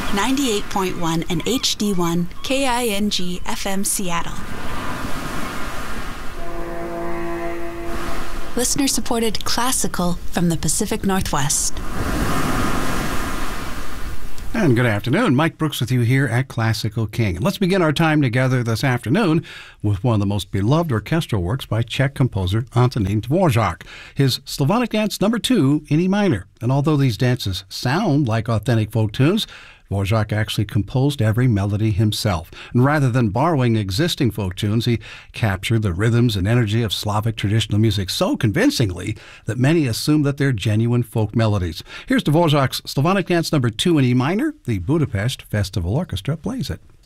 98.1 and HD1 KING FM Seattle. Listener-supported classical from the Pacific Northwest. And good afternoon. Mike Brooks with you here at Classical King. And let's begin our time together this afternoon with one of the most beloved orchestral works by Czech composer Antonín Dvořák, his Slavonic Dance No. 2 in E minor. And although these dances sound like authentic folk tunes, Dvořák actually composed every melody himself. And rather than borrowing existing folk tunes, he captured the rhythms and energy of Slavic traditional music so convincingly that many assume that they're genuine folk melodies. Here's Dvořák's Slavonic Dance No. 2 in E minor. The Budapest Festival Orchestra plays it.